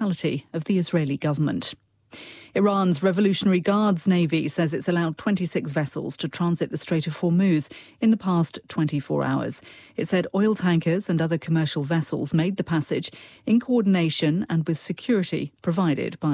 neutrality of the Israeli government. Iran's Revolutionary Guards Navy says it's allowed 26 vessels to transit the Strait of Hormuz in the past 24 hours. It said oil tankers and other commercial vessels made the passage in coordination and with security provided by